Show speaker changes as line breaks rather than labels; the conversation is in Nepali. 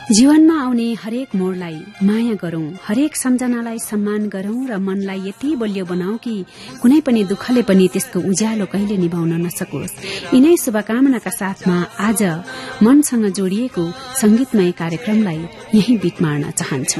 जीवनमा आउने हरेक मोडलाई माया गरौं, हरेक सम्झनालाई सम्मान गरौं र मनलाई यति बलियो बनाऊ कि कुनै पनि दुःखले पनि त्यसको उज्यालो कहिले निभाउन नसकोस्। यिनै शुभकामनाका साथमा आज मनसँग जोडिएको संगीतमय कार्यक्रमलाई यही बिट मार्न चाहन्छु।